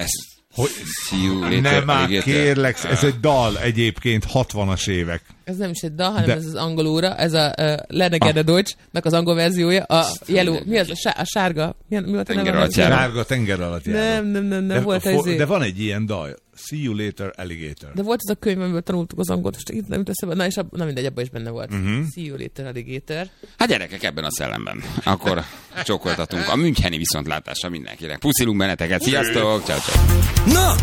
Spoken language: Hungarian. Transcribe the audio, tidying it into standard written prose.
Nem már kérlek, ez egy dal egyébként 60-as évek. Ez nem is egy dal, hanem ez az angol óra, ez a Lenegede Deutsch-nak az angol verziója, a yellow, mi az a sárga? Mi volt a neve? Sárga tenger alatt járó. Nem volt ez. De van egy ilyen dal, See You Later Alligator. De volt ez a könyv, amiből tanultuk az angolt, most itt nem jut eszembe, na és nem mindegy, abban is benne volt. See You Later Alligator. Hát gyerekek, ebben a szellemben. Akkor csókoltatunk a müncheni viszontlátásra mindenkinek. Puszilunk benneteket, sziasztok, ciao.